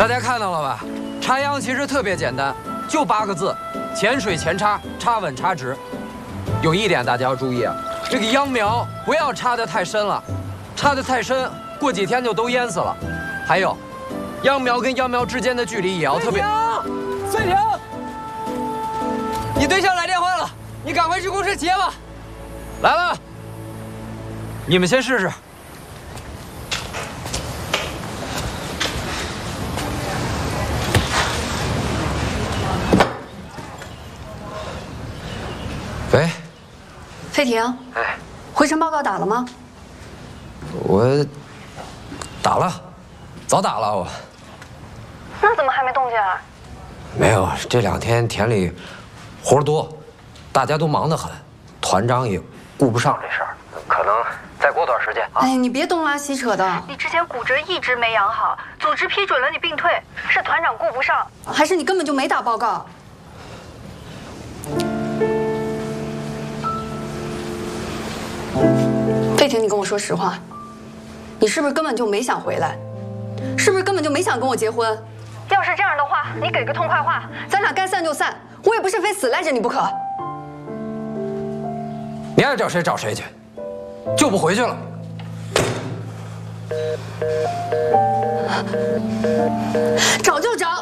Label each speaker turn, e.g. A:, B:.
A: 大家看到了吧？插秧其实特别简单，就8个字：前水前插，插稳插直。有一点大家要注意啊，这个秧苗不要插得太深了，插得太深，过几天就都淹死了。还有，秧苗跟秧苗之间的距离也要特别。
B: 费婷，你对象来电话了，你赶快去公司接吧。
A: 来了，你们先试试。喂，
C: 费婷，
A: 哎，
C: 回程报告打了吗？
A: 我打了，早打了我。
C: 那怎么还没动静啊？
A: 没有，这2天田里活多，大家都忙得很，团长也顾不上这事儿，可能再过段时间啊。
C: 哎，你别东拉西扯的。
D: 你之前骨折一直没养好，组织批准了你病退，是团长顾不上，
C: 还是你根本就没打报告？费婷，你跟我说实话，你是不是根本就没想回来？是不是根本就没想跟我结婚？
D: 要是这样的话，你给个痛快话，
C: 咱俩该散就散，我也不是非死赖着你不可。
A: 你爱找谁找谁去，就不回去了。
C: 找就找。